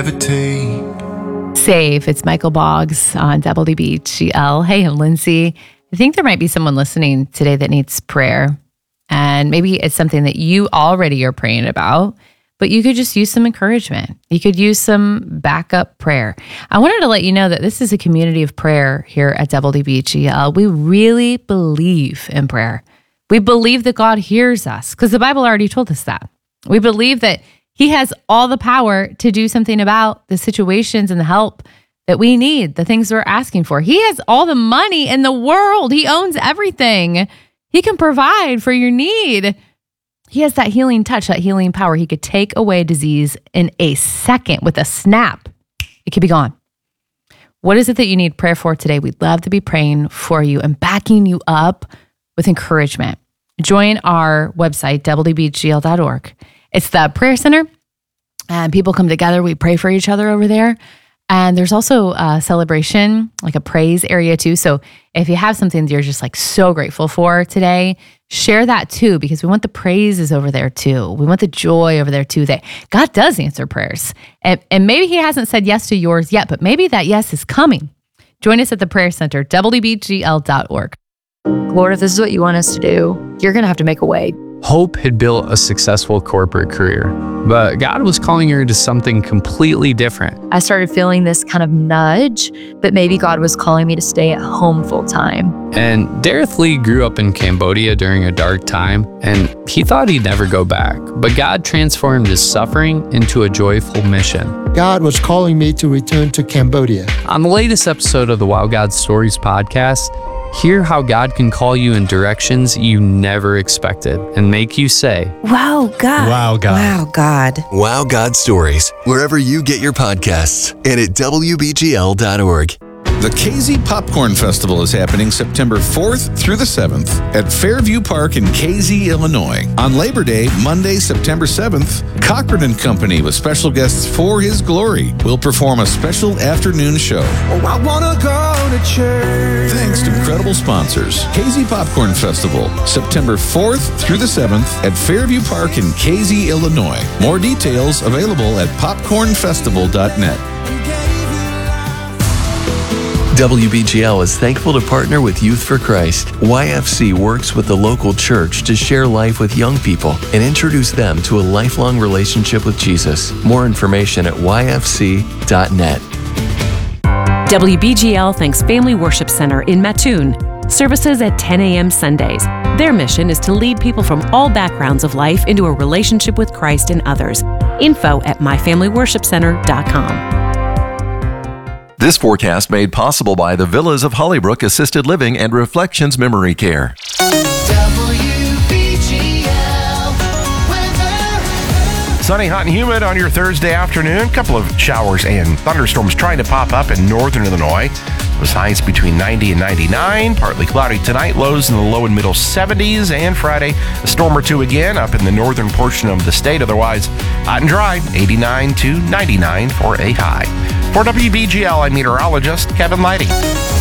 Safe. It's Michael Boggs on WBGL. Hey, I'm Lindsay. I think there might be someone listening today that needs prayer. And maybe it's something that you already are praying about, but you could just use some encouragement. You could use some backup prayer. I wanted to let you know that this is a community of prayer here at WBGL. We really believe in prayer. We believe that God hears us because the Bible already told us that. We believe that He has all the power to do something about the situations and the help that we need, the things we're asking for. He has all the money in the world. He owns everything. He can provide for your need. He has that healing touch, that healing power. He could take away disease in a second with a snap. It could be gone. What is it that you need prayer for today? We'd love to be praying for you and backing you up with encouragement. Join our website, WBGL.org. It's the prayer center, and people come together. We pray for each other over there. And there's also a celebration, like a praise area too. So if you have something that you're just like so grateful for today, share that too, because we want the praises over there too. We want the joy over there too, that God does answer prayers. And maybe He hasn't said yes to yours yet, but maybe that yes is coming. Join us at the prayer center, WBGL.org. Lord, if this is what you want us to do, you're going to have to make a way. Hope had built a successful corporate career, but God was calling her to something completely different. I started feeling this kind of nudge that maybe God was calling me to stay at home full time. And Dareth Lee grew up in Cambodia during a dark time, and he thought he'd never go back. But God transformed his suffering into a joyful mission. God was calling me to return to Cambodia. On the latest episode of the Wow God Stories podcast, hear how God can call you in directions you never expected and make you say, Wow, God. Wow, God. Wow, God. Wow God Stories, wherever you get your podcasts and at WBGL.org. The KZ Popcorn Festival is happening September 4th through the 7th at Fairview Park in KZ, Illinois. On Labor Day, Monday, September 7th, Cochran & Company with special guests For His Glory will perform a special afternoon show. Oh, I wanna go to church. Thanks to incredible sponsors. KZ Popcorn Festival, September 4th through the 7th at Fairview Park in KZ, Illinois. More details available at popcornfestival.net. WBGL is thankful to partner with Youth for Christ. YFC works with the local church to share life with young people and introduce them to a lifelong relationship with Jesus. More information at yfc.net. WBGL thanks Family Worship Center in Mattoon. Services at 10 a.m. Sundays. Their mission is to lead people from all backgrounds of life into a relationship with Christ and others. Info at myfamilyworshipcenter.com. This forecast made possible by the Villas of Hollybrook Assisted Living and Reflections Memory Care. Sunny, hot, and humid on your Thursday afternoon. A couple of showers and thunderstorms trying to pop up in northern Illinois. Those highs between 90 and 99. Partly cloudy tonight. Lows in the low and middle 70s. And Friday, a storm or two again up in the northern portion of the state. Otherwise, hot and dry. 89 to 99 for a high. For WBGL, I'm meteorologist Kevin Lighty.